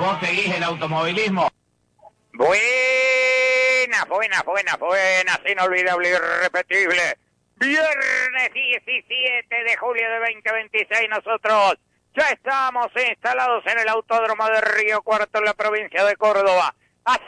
¿Vos seguís el automovilismo? Buenas, inolvidable y irrepetible. Viernes 17 de julio de 2026, nosotros ya estamos instalados en el Autódromo de Río Cuarto, en la provincia de Córdoba, a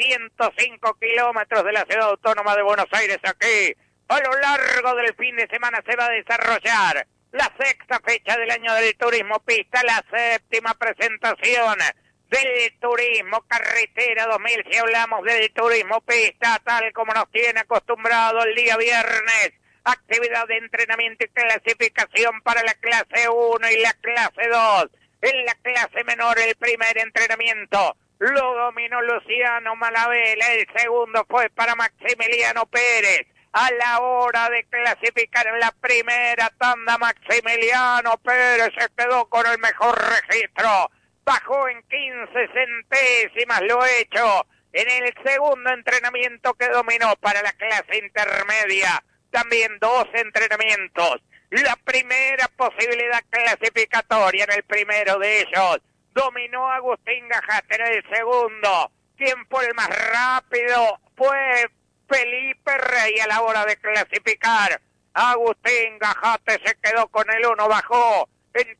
605 kilómetros de la ciudad autónoma de Buenos Aires. Aquí, a lo largo del fin de semana, se va a desarrollar la sexta fecha del año del Turismo Pista, la séptima presentación del Turismo Carretera 2000. Si hablamos del Turismo Pista, tal como nos tiene acostumbrado el día viernes, actividad de entrenamiento y clasificación para la clase 1 y la clase 2. En la clase menor, el primer entrenamiento lo dominó Luciano Malavela, el segundo fue para Maximiliano Pérez. A la hora de clasificar en la primera tanda, Maximiliano Pérez se quedó con el mejor registro. Bajó en 15 centésimas lo hecho en el segundo entrenamiento que dominó para la clase intermedia. También 2 entrenamientos. La primera posibilidad clasificatoria en el primero de ellos. Dominó Agustín Gajate en el segundo. ¿Quién fue el más rápido? Fue Felipe Rey a la hora de clasificar. Agustín Gajate se quedó con el 1, bajó en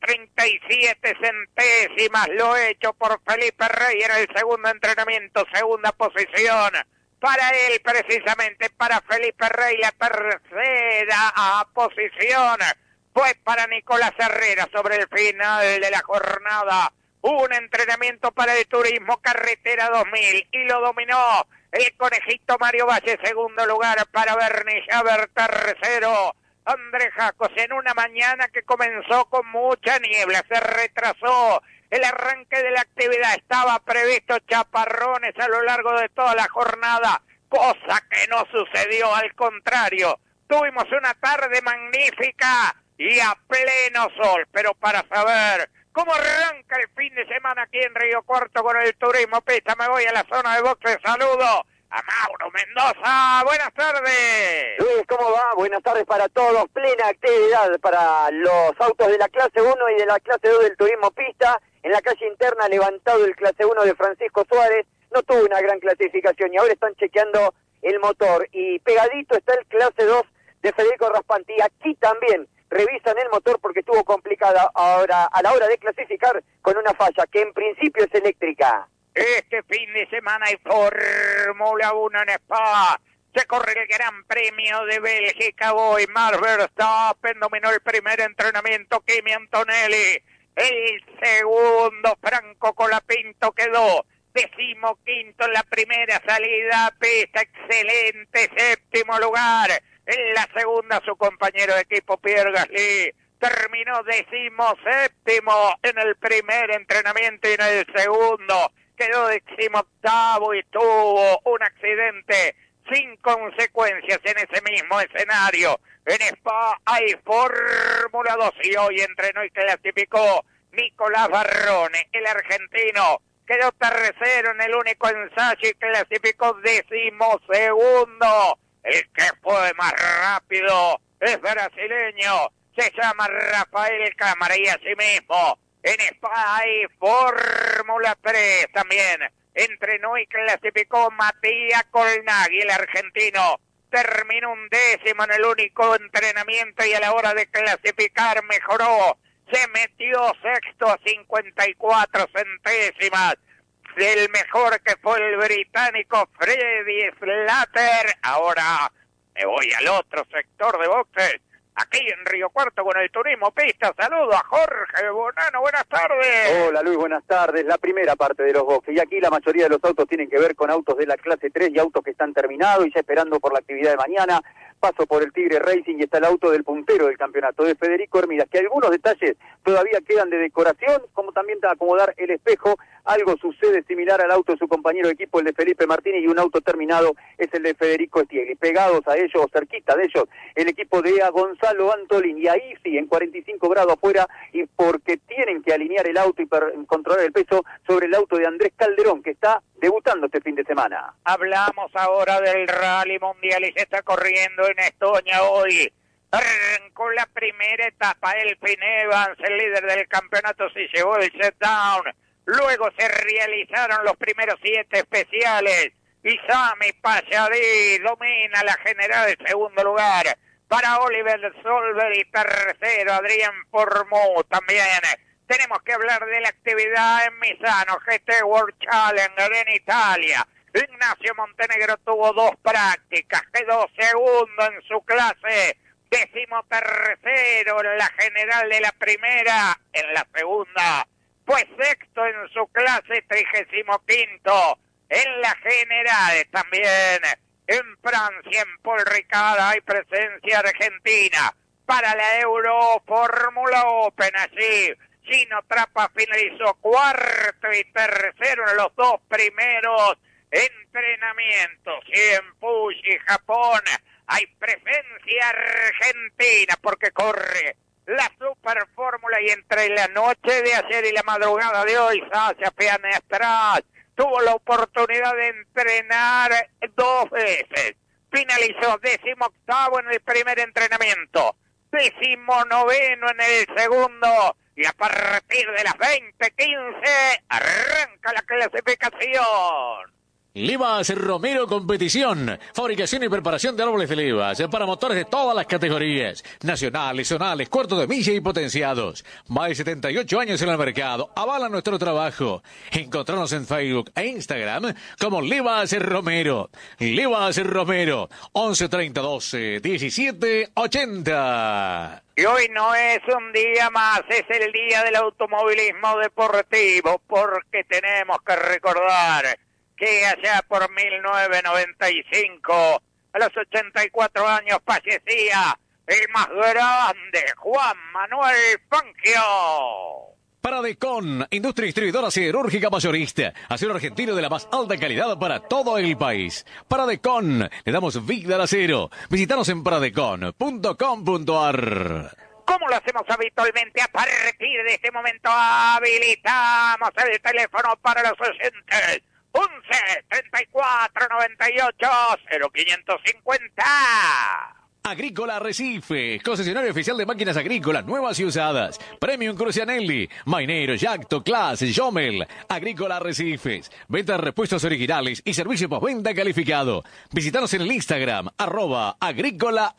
37 centésimas lo hecho por Felipe Rey en el segundo entrenamiento, segunda posición. Para él, precisamente, para Felipe Rey, la tercera posición fue para Nicolás Herrera sobre el final de la jornada. Un entrenamiento para el Turismo Carretera 2000 y lo dominó el conejito Mario Valle, segundo lugar para Bernie Javer, tercero Andrés Jacos, en una mañana que comenzó con mucha niebla. Se retrasó el arranque de la actividad, estaba previsto chaparrones a lo largo de toda la jornada, cosa que no sucedió, al contrario, tuvimos una tarde magnífica y a pleno sol. Pero para saber cómo arranca el fin de semana aquí en Río Cuarto con el Turismo Pista, me voy a la zona de boxes. Saludo a Mauro Mendoza. Buenas tardes. Luis, ¿cómo va? Buenas tardes para todos. Plena actividad para los autos de la clase 1 y de la clase 2 del Turismo Pista. En la calle interna, levantado el clase 1 de Francisco Suárez. No tuvo una gran clasificación y ahora están chequeando el motor. Y pegadito está el clase 2 de Federico Raspanti. Aquí también revisan el motor porque estuvo complicada ahora a la hora de clasificar con una falla que en principio es eléctrica. Este fin de semana hay Fórmula 1 en Spa. Se corre el Gran Premio de Bélgica hoy. Max Verstappen dominó el primer entrenamiento. Kimi Antonelli. El segundo, Franco Colapinto, quedó 15º en la primera salida a pista. Excelente, 7º lugar. En la segunda, su compañero de equipo, Pierre Gasly, terminó 17º en el primer entrenamiento y en el segundo quedó 18º y tuvo un accidente sin consecuencias en ese mismo escenario. En Spa hay Fórmula 2 y hoy entrenó y clasificó Nicolás Barrone, el argentino. Quedó tercero en el único ensayo y clasificó 12º. El que fue más rápido es brasileño, se llama Rafael Cámara y asimismo en Spa hay Fórmula 3 también. Entrenó y clasificó Matías Colnaghi, el argentino. Terminó 11º en el único entrenamiento y a la hora de clasificar mejoró. Se metió sexto a 54 centésimas del mejor, que fue el británico Freddy Slater. Ahora me voy al otro sector de boxes, aquí en Río Cuarto con el Turismo Pista. Saludo a Jorge Bonano, buenas tardes. Hola Luis, buenas tardes. La primera parte de los boxes, y aquí la mayoría de los autos tienen que ver con autos de la clase 3 y autos que están terminados y ya esperando por la actividad de mañana. Paso por el Tigre Racing y está el auto del puntero del campeonato, de Federico Hermidas, que algunos detalles todavía quedan de decoración, como también de acomodar el espejo. Algo sucede similar al auto de su compañero de equipo, el de Felipe Martínez, y un auto terminado es el de Federico Stiegli. Pegados a ellos, o cerquita de ellos, el equipo de Gonzalo Antolín, y ahí sí, en 45 grados afuera, y porque tienen que alinear el auto y controlar el peso sobre el auto de Andrés Calderón, que está debutando este fin de semana. Hablamos ahora del Rally Mundial y se está corriendo en Estonia hoy. Arrancó la primera etapa, Elfyn Evans, el líder del campeonato, se llevó el set down Luego se realizaron los primeros 7 especiales. Y Sami Payadí domina la general de segundo lugar. Para Oliver Solver y tercero Adrián Formú también. Tenemos que hablar de la actividad en Misano, GT World Challenger en Italia. Ignacio Montenegro tuvo 2 prácticas, quedó segundo en su clase, 13º en la general de la primera, en la segunda fue sexto en su clase, 35º en la general. También en Francia, en Paul Ricard, hay presencia argentina para la Euro Fórmula Open. Allí Gino Trappa finalizó cuarto y tercero en los 2 primeros entrenamientos. Y en Fuji, Japón, hay presencia argentina porque corre la Super Fórmula, y entre la noche de ayer y la madrugada de hoy, Sasha Pianestras tuvo la oportunidad de entrenar 2 veces. Finalizó 18º en el primer entrenamiento, 19º en el segundo, y a partir de las 20:15 arranca la clasificación. Livas Romero Competición, fabricación y preparación de árboles de Livas para motores de todas las categorías, nacionales, zonales, cuartos de milla y potenciados. Más de 78 años en el mercado, avalan nuestro trabajo. Encontrarnos en Facebook e Instagram como Livas Romero. Livas Romero, 11 30 12 17 80. Y hoy no es un día más, es el día del automovilismo deportivo, porque tenemos que recordar que allá por 1995, a los 84 años, fallecía el más grande, Juan Manuel Fangio. Paradecon, industria distribuidora siderúrgica mayorista, acero argentino de la más alta calidad para todo el país. Paradecon, le damos vida al acero. Visítanos en paradecon.com.ar. Como lo hacemos habitualmente, a partir de este momento habilitamos el teléfono para los oyentes. 11 34 98 0550. Agrícola Arrecife, concesionario oficial de máquinas agrícolas nuevas y usadas. Premium Crucianelli, Mainero, Yacto, Class, Jomel. Agrícola Arrecifes, venta de repuestos originales y servicio postventa calificado. Visítanos en el Instagram, @Agrícola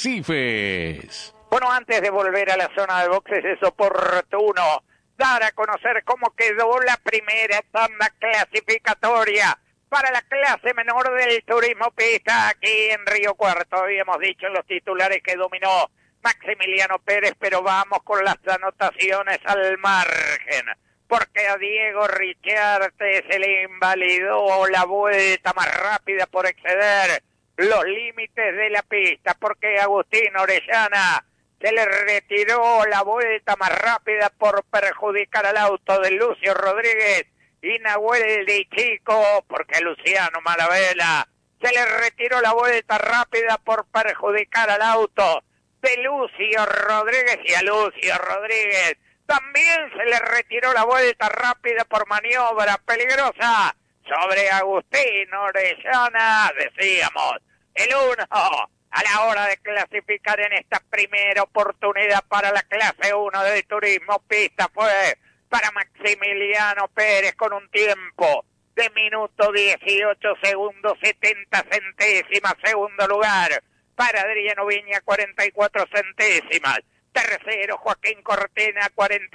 Arrecifes. Bueno, antes de volver a la zona de boxes es oportuno dar a conocer cómo quedó la primera tanda clasificatoria para la clase menor del turismo pista aquí en Río Cuarto. Habíamos dicho en los titulares que dominó Maximiliano Pérez, pero vamos con las anotaciones al margen, porque a Diego Richarte se le invalidó la vuelta más rápida por exceder los límites de la pista, porque Agustín Orellana se le retiró la vuelta más rápida por perjudicar al auto de Lucio Rodríguez y Nahuel de Chico, porque Luciano Malavela se le retiró la vuelta rápida por perjudicar al auto de Lucio Rodríguez, y a Lucio Rodríguez también se le retiró la vuelta rápida por maniobra peligrosa sobre Agustín Orellana. Decíamos, el 1 a la hora de clasificar en esta primera oportunidad para la clase 1 del turismo pista fue para Maximiliano Pérez con un tiempo de minuto 18 segundos 70 centésimas. Segundo lugar para Adriano Viña, 44 centésimas. Tercero Joaquín Cortina,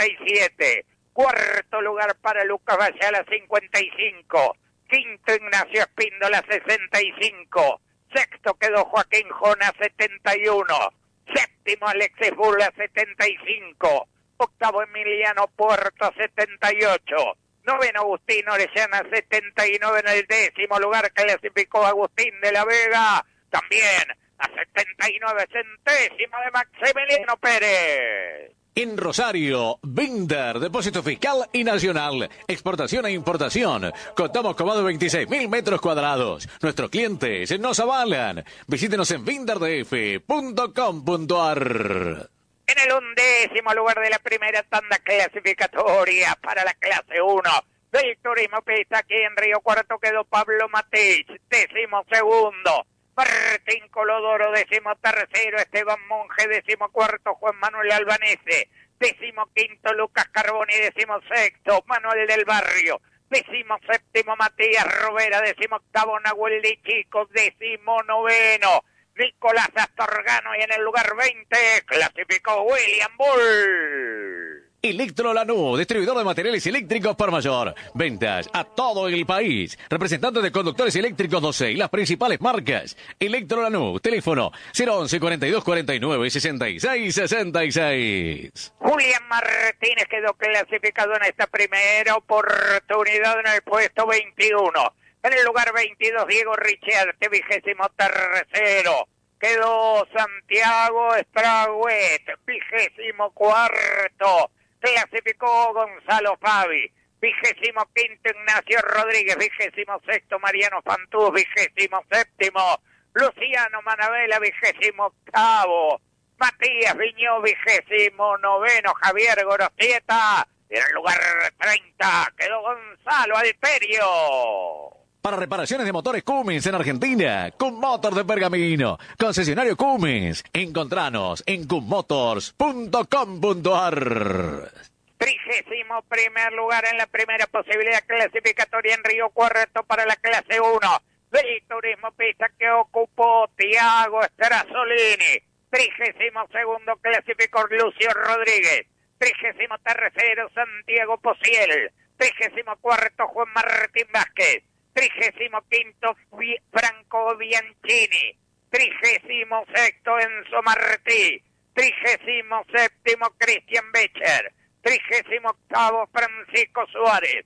47. Cuarto lugar para Lucas Bayala, 55. Quinto Ignacio Espíndola, 65. Sexto quedó Joaquín Jona, 71. Séptimo Alexis Bula, 75. Octavo Emiliano Puerto, 78. Noveno Agustín Orellana, 79. En el 10º lugar clasificó Agustín de la Vega, también a 79 centésimos de Maximiliano Pérez. En Rosario, Binder, depósito fiscal y nacional, exportación e importación. Contamos con más de 26.000 metros cuadrados. Nuestros clientes nos avalan. Visítenos en binderdf.com.ar. En el 11º lugar de la primera tanda clasificatoria para la clase 1 del turismo pista aquí en Río Cuarto quedó Pablo Matich, 12º. Martín Colodoro, 13º, Esteban Monge, 14º, Juan Manuel Albanese, 15º Lucas Carboni, 16º Manuel del Barrio, 17º Matías Robera, 18º Nahuel de Chico, 19º Nicolás Astorgano, y en el lugar 20 clasificó William Bull. Electro Lanús, distribuidor de materiales eléctricos por mayor. Ventas a todo el país. Representante de conductores eléctricos 12 y las principales marcas. Electro Lanús, teléfono 011 42 49 66 66. Julián Martínez quedó clasificado en esta primera oportunidad en el puesto 21. En el lugar 22, Diego Richarte, 23º. Quedó Santiago Spraguet, 24º. Clasificó Gonzalo Fabi, 25º Ignacio Rodríguez, 26º Mariano Fantús, 27º Luciano Manabela, 28º Matías Viñó, 29º Javier Gorosieta, y en el lugar 30 quedó Gonzalo Alterio. Para reparaciones de motores Cummins en Argentina, Cummotor de Pergamino, concesionario Cummins. Encontranos en cummotors.com.ar. 31º lugar en la primera posibilidad clasificatoria en Río Cuarto para la clase 1 del turismo pista que ocupó Tiago Strazolini. 32º clasificó Lucio Rodríguez. 33º Santiago Pociel. 34º Juan Martín Vázquez. 35º Franco Bianchini, 36º Enzo Martí, 37º Cristian Becher, 38º Francisco Suárez,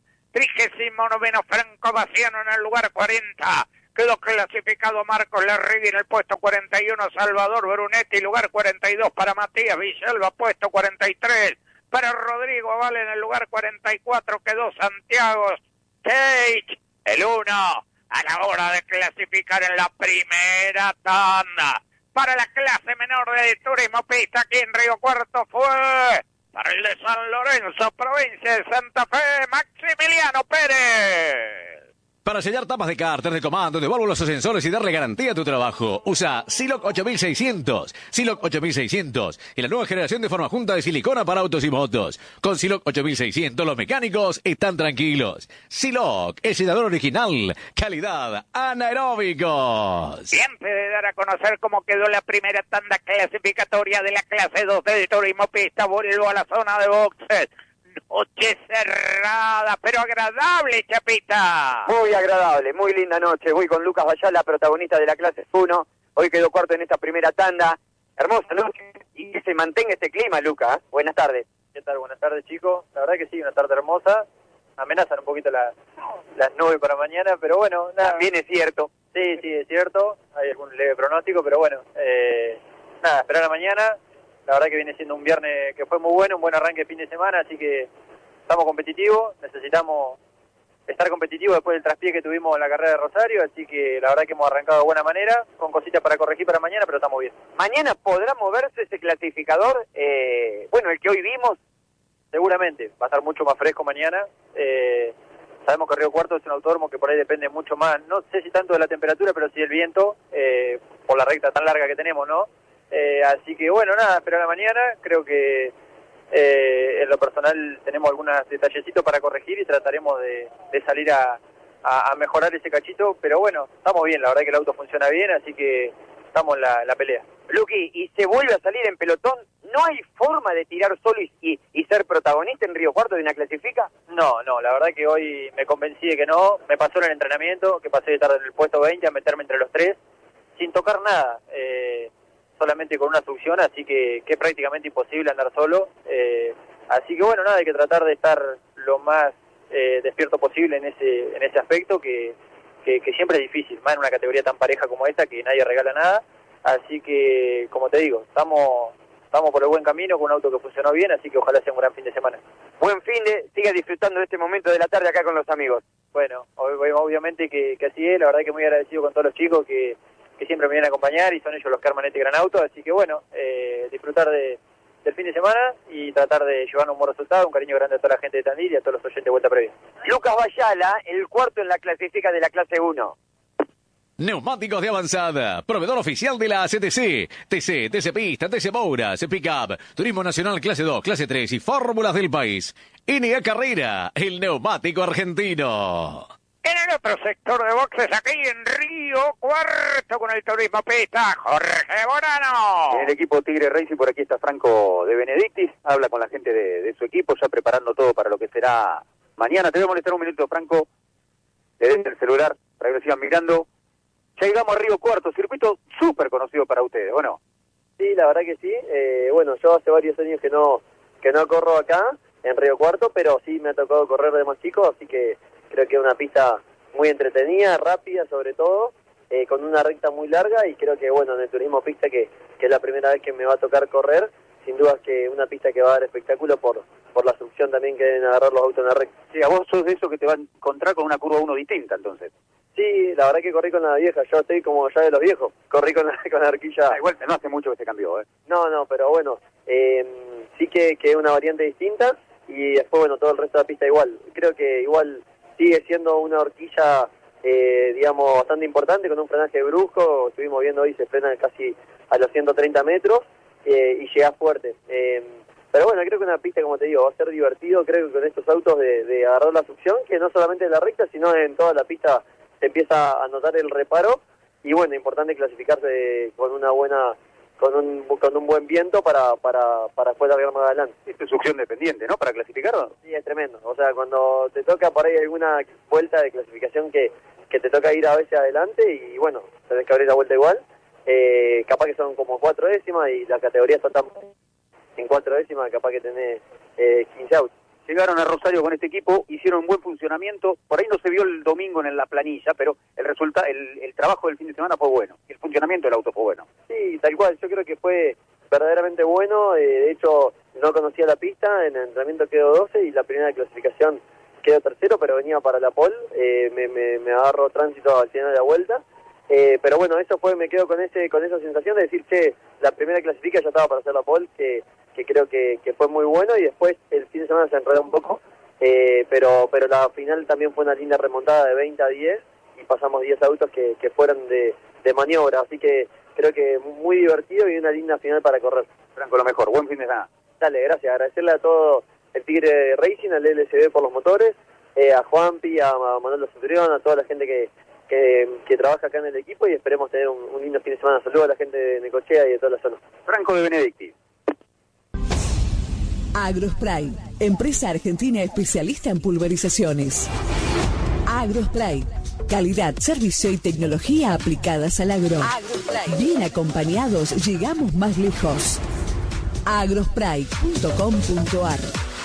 39º Franco Baciano en el lugar 40. Quedó clasificado Marcos Larregui en el puesto 41, Salvador Brunetti, lugar 42 para Matías Villalba, puesto 43. Para Rodrigo Vale en el lugar 44 quedó Santiago Stage. El 1 a la hora de clasificar en la primera tanda. Para la clase menor de turismo pista aquí en Río Cuarto fue para el de San Lorenzo, provincia de Santa Fe, Maximiliano Pérez. Para sellar tapas de cárter, de comando, de válvulas o sensores y darle garantía a tu trabajo, usa Siloc 8600. Siloc 8600 y la nueva generación de forma junta de silicona para autos y motos. Con Siloc 8600 los mecánicos están tranquilos. Siloc, el sellador original, calidad anaeróbicos. Y antes de dar a conocer cómo quedó la primera tanda clasificatoria de la clase 2 del turismo pista, vuelvo a la zona de boxes. Noche cerrada, pero agradable, Chapita. Muy agradable, muy linda noche. Voy con Lucas Bayala, protagonista de la clase 1. Hoy quedó cuarto en esta primera tanda. Hermosa noche. Y que se mantenga este clima, Lucas. Buenas tardes. ¿Qué tal? Buenas tardes, chicos. La verdad que sí, una tarde hermosa. Amenazan un poquito las nubes para mañana, pero bueno, nada. También es cierto. Sí, es cierto. Hay algún leve pronóstico, pero bueno. Nada, esperar a mañana. La verdad que viene siendo un viernes que fue muy bueno, un buen arranque de fin de semana, así que estamos competitivos, necesitamos estar competitivos después del traspié que tuvimos en la carrera de Rosario, así que la verdad que hemos arrancado de buena manera, con cositas para corregir para mañana, pero estamos bien. ¿Mañana podrá moverse ese clasificador? Bueno, el que hoy vimos. Seguramente, va a estar mucho más fresco mañana. Sabemos que Río Cuarto es un autódromo que por ahí depende mucho más, no sé si tanto de la temperatura, pero sí del viento, por la recta tan larga que tenemos, ¿no? Así que bueno, nada, esperar a mañana. Creo que en lo personal tenemos algunos detallecitos para corregir y trataremos de salir a mejorar ese cachito, pero bueno, estamos bien, la verdad que el auto funciona bien, así que estamos en la pelea. Luqui, ¿y se vuelve a salir en pelotón? ¿No hay forma de tirar solo y ser protagonista en Río Cuarto de una clasifica? No, la verdad que hoy me convencí de que no. Me pasó en el entrenamiento, que pasé de estar en el puesto 20 a meterme entre los 3, sin tocar nada. Solamente con una succión, así que es prácticamente imposible andar solo. Así que bueno, nada, hay que tratar de estar lo más despierto posible en ese aspecto, que siempre es difícil, más en una categoría tan pareja como esta, que nadie regala nada. Así que, como te digo, estamos por el buen camino, con un auto que funcionó bien, así que ojalá sea un gran fin de semana. Buen fin de, siga disfrutando de este momento de la tarde acá con los amigos. Bueno, obviamente que así es, la verdad que muy agradecido con todos los chicos que siempre me vienen a acompañar y son ellos los que arman este gran auto, así que bueno, disfrutar del fin de semana y tratar de llevarnos un buen resultado, un cariño grande a toda la gente de Tandil y a todos los oyentes de Vuelta Previa. Lucas Bayala, el cuarto en la clasifica de la clase 1. Neumáticos de avanzada, proveedor oficial de la CTC, TC Pista, TC Mouras, Pickup, Turismo Nacional Clase 2, Clase 3 y Fórmulas del país. NA Carrera, el neumático argentino. En el otro sector de boxes, aquí en Río Cuarto con el Turismo Pista, Jorge Borano. En el equipo Tigre Racing, por aquí está Franco de Benedictis, habla con la gente de su equipo, ya preparando todo para lo que será mañana. Te voy a molestar un minuto, Franco, te des el celular para que lo sigan mirando. Ya llegamos a Río Cuarto, circuito súper conocido para ustedes, ¿o no? Sí, la verdad que sí. Bueno, yo hace varios años que no corro acá, en Río Cuarto, pero sí me ha tocado correr de más chico, así que creo que es una pista muy entretenida, rápida sobre todo, con una recta muy larga, y creo que, bueno, en el turismo pista, que es la primera vez que me va a tocar correr, sin duda es que una pista que va a dar espectáculo por la succión también que deben agarrar los autos en la recta. Sí, a vos sos de eso que te va a encontrar con una curva 1 distinta, entonces. Sí, la verdad que corrí con la vieja, yo estoy como ya de los viejos, corrí con la horquilla. Igual no hace mucho que se cambió, ¿eh? No, pero bueno, sí que es una variante distinta, y después, bueno, todo el resto de la pista igual. Creo que igual sigue siendo una horquilla, digamos, bastante importante, con un frenaje brusco. Estuvimos viendo hoy, se frena casi a los 130 metros, y llega fuerte. Pero bueno, creo que una pista, como te digo, va a ser divertido. Creo que con estos autos de agarrar la succión, que no solamente en la recta, sino en toda la pista se empieza a notar el reparo. Y bueno, importante clasificarse con una buena, con un buen viento para después largar más adelante. Esto es succión dependiente, ¿no? Para clasificarlo. Sí, es tremendo. O sea, cuando te toca por ahí alguna vuelta de clasificación que te toca ir a veces adelante, y bueno, tenés que abrir la vuelta igual, capaz que son como 4 décimas, y la categoría está tan en 4 décimas, capaz que tenés 15 autos. Llegaron a Rosario con este equipo, hicieron un buen funcionamiento. Por ahí no se vio el domingo en la planilla, pero el trabajo del fin de semana fue bueno. El funcionamiento del auto fue bueno. Sí, tal cual. Yo creo que fue verdaderamente bueno. De hecho, no conocía la pista. En el entrenamiento quedó 12 y la primera clasificación quedó tercero, pero venía para la pole. Me agarró tránsito al final de la vuelta. Pero bueno, eso fue, me quedo con esa sensación de decir, che, la primera clasifica ya estaba para hacer la pole, que creo que fue muy bueno, y después el fin de semana se enredó un poco, pero la final también fue una linda remontada de 20 a 10, y pasamos 10 autos que fueron de maniobra, así que creo que muy divertido y una linda final para correr. Franco, lo mejor, buen fin de semana. Dale, gracias, agradecerle a todo el Tigre Racing, al LSB por los motores, a Juanpi, a Manuel Centurión, a toda la gente que trabaja acá en el equipo, y esperemos tener un lindo fin de semana. Saludos a la gente de Necochea y de toda la zona. Franco de Benedictis. Agrospray, empresa argentina especialista en pulverizaciones. Agrospray, calidad, servicio y tecnología aplicadas al agro. Agrospray. Bien acompañados, llegamos más lejos. agrospray.com.ar.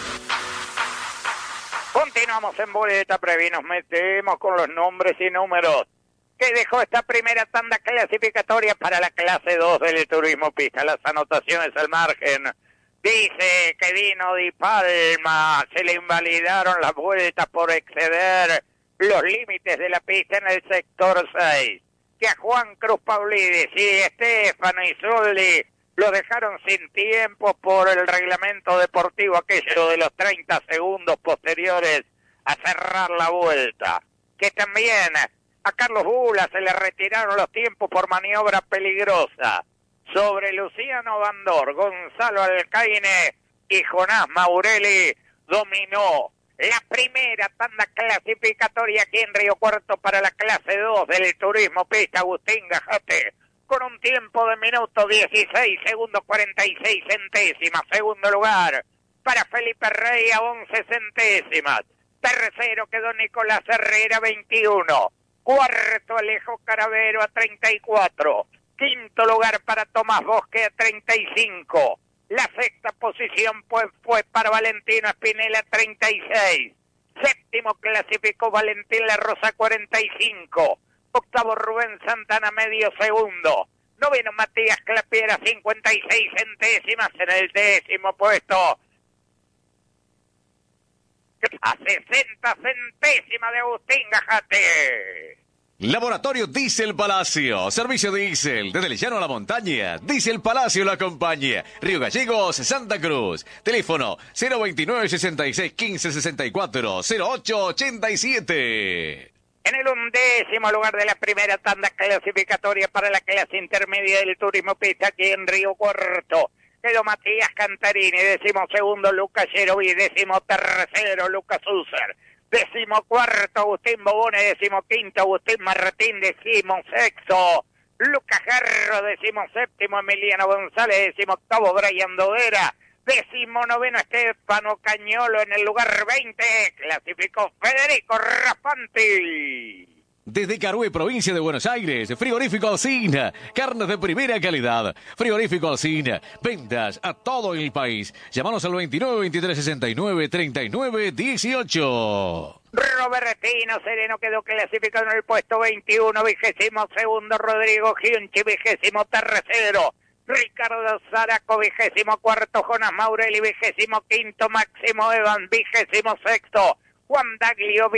Continuamos en Boleta Previa y nos metemos con los nombres y números que dejó esta primera tanda clasificatoria para la clase 2 del turismo pista. Las anotaciones al margen. Dice que Dino Di Palma se le invalidaron las vueltas por exceder los límites de la pista en el sector 6. Que a Juan Cruz Paulidis y Estefano Isoldi lo dejaron sin tiempo por el reglamento deportivo, aquello de los 30 segundos posteriores a cerrar la vuelta. Que también a Carlos Bula se le retiraron los tiempos por maniobra peligrosa. Sobre Luciano Bandor, Gonzalo Alcaine y Jonás Maurelli dominó la primera tanda clasificatoria aquí en Río Cuarto para la clase 2 del turismo pista. Agustín Gajate con un tiempo de minuto 16 segundos 46 centésimas. Segundo lugar para Felipe Rey a 11 centésimas. Tercero quedó Nicolás Herrera 21. Cuarto Alejo Caravero a 34. Quinto lugar para Tomás Bosque a 35. La sexta posición fue para Valentino Espinela 36. Séptimo clasificó Valentín La Rosa 45. Octavo Rubén Santana medio segundo. Noveno Matías Clapiera 56 centésimas en el décimo puesto. A 60 centésimas de Agustín Gajate. Laboratorio Diesel Palacio, servicio diésel, desde el llano a la montaña, Diesel Palacio lo acompaña, Río Gallegos, Santa Cruz, teléfono 029 66 15 64 08 87. En el 11º lugar de la primera tanda clasificatoria para la clase intermedia del turismo pista aquí en Río Cuarto, quedó Matías Cantarini, 12º Lucas Yerovi, 13º Lucas User, 14º Agustín Bobone, 15º Agustín Martín, 16º Lucas Garro, 17º Emiliano González, 18º Brian Dodera, 19º Estefano Cañolo. En el lugar 20 clasificó Federico Rafanti. Desde Carué, provincia de Buenos Aires, Frigorífico Alsina, carnes de primera calidad. Frigorífico Alsina, ventas a todo el país. Llámanos al 29 23 69 39 18. Robertino Sereno quedó clasificado en el puesto 21, 22º Rodrigo Giunchi, 23º Ricardo Zaraco, 24º Jonas Maurelli, 25º Máximo Evans, 26º Juan Daglio,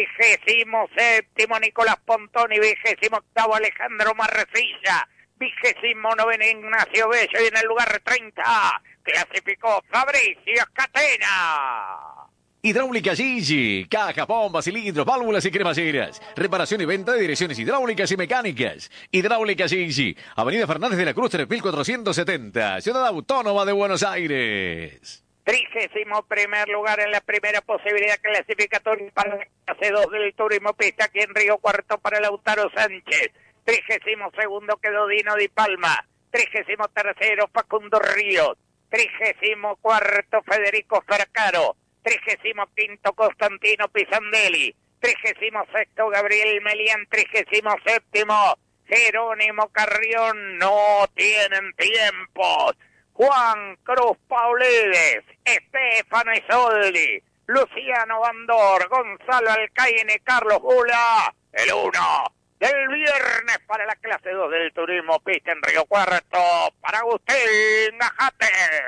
27º Nicolás Pontoni, 28º Alejandro Marrecilla, 29º Ignacio Bello, y en el lugar 30 clasificó Fabricio Catena. Hidráulica Gigi, cajas, bombas, cilindros, válvulas y cremalleras. Reparación y venta de direcciones hidráulicas y mecánicas. Hidráulica Gigi, Avenida Fernández de la Cruz, 3470, Ciudad Autónoma de Buenos Aires. 31º lugar en la primera posibilidad clasificatoria para la clase 2 del turismo pista aquí en Río Cuarto para Lautaro Sánchez. 32º quedó Dino Di Palma. 33º Facundo Ríos. 34º Federico Fercaro. 35º Constantino Pisandelli. 36º Gabriel Melián. 37º Jerónimo Carrión. No tienen tiempos. Juan Cruz Paulides, Estefano Isoldi, Luciano Bandor, Gonzalo Alcaine, Carlos Gula, el 1 del viernes para la clase 2 del turismo pista en Río Cuarto, para Agustín Gajate.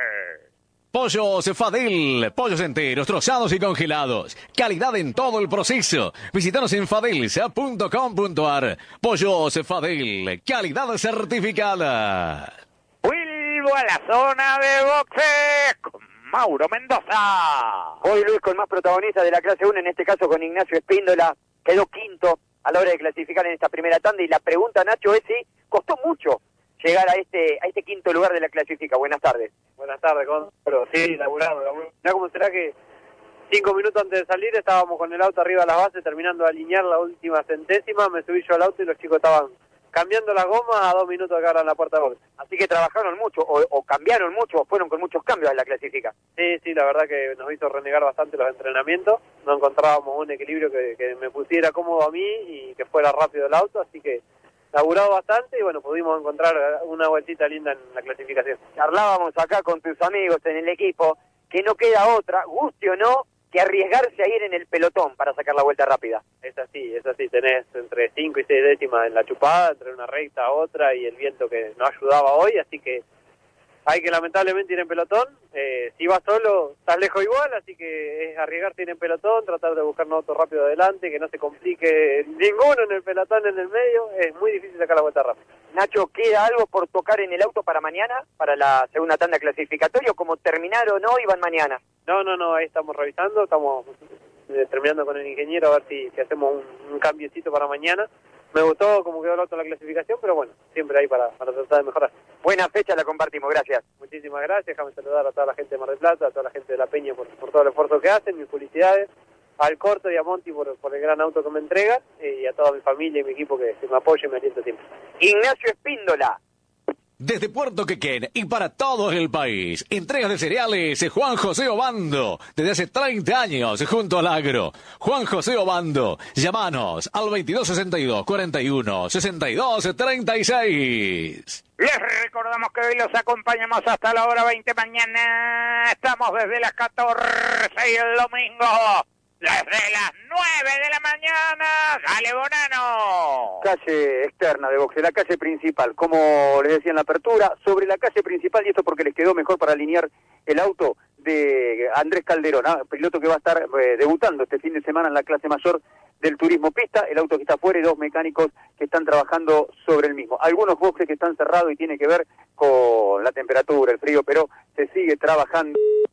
Pollos Fadel, pollos enteros, trozados y congelados. Calidad en todo el proceso. Visítanos en fadelsa.com.ar. Pollos Fadel, calidad certificada. A la zona de boxe con Mauro Mendoza. Hoy Luis con más protagonistas de la clase 1, en este caso con Ignacio Espíndola, quedó quinto a la hora de clasificar en esta primera tanda, y la pregunta, Nacho, es si costó mucho llegar a este quinto lugar de la clasifica. Buenas tardes. Buenas tardes, pero sí, laburando. Mirá cómo será que 5 minutos antes de salir estábamos con el auto arriba de la base terminando de alinear la última centésima, me subí yo al auto y los chicos estaban cambiando las gomas a 2 minutos de que abran la puerta de boxe. Así que trabajaron mucho, o cambiaron mucho, o fueron con muchos cambios en la clasifica. Sí, la verdad que nos hizo renegar bastante los entrenamientos. No encontrábamos un equilibrio que me pusiera cómodo a mí y que fuera rápido el auto, así que laburado bastante y bueno, pudimos encontrar una vueltita linda en la clasificación. Charlábamos acá con tus amigos en el equipo, que no queda otra, guste o no, que arriesgarse a ir en el pelotón para sacar la vuelta rápida. Es así, tenés entre 5 y 6 décimas en la chupada, entre una recta a otra y el viento que no ayudaba hoy, así que hay que lamentablemente ir en pelotón. Si vas solo, estás lejos igual, así que es arriesgarse a ir en pelotón, tratar de buscar un auto rápido adelante, que no se complique ninguno en el pelotón en el medio, es muy difícil sacar la vuelta rápida. Nacho, ¿queda algo por tocar en el auto para mañana, para la segunda tanda clasificatoria, o como terminaron hoy, van mañana? No, ahí estamos revisando, estamos terminando con el ingeniero a ver si hacemos un cambiecito para mañana. Me gustó cómo quedó el auto en la clasificación, pero bueno, siempre ahí para tratar de mejorar. Buena fecha, la compartimos, gracias. Muchísimas gracias, déjame saludar a toda la gente de Mar del Plata, a toda la gente de La Peña por todo el esfuerzo que hacen, mis felicidades, al Corto y a Monti por el gran auto que me entregan, y a toda mi familia y mi equipo que me apoya y me alienta siempre. Ignacio Espíndola. Desde Puerto Quequén y para todo el país, entregas de cereales Juan José Obando, desde hace 30 años junto al agro. Juan José Obando, llámanos al 2262 41 62 36. Les recordamos que hoy los acompañamos hasta la hora 20 mañana. Estamos desde las 14 y el domingo desde las 9 de la mañana. ¡Dale, Bonano! Calle externa de boxe, la calle principal, como les decía en la apertura, sobre la calle principal, y esto porque les quedó mejor para alinear el auto de Andrés Calderón, piloto que va a estar debutando este fin de semana en la clase mayor del turismo pista. El auto que está afuera y 2 mecánicos que están trabajando sobre el mismo. Algunos boxes que están cerrados y tiene que ver con la temperatura, el frío, pero se sigue trabajando.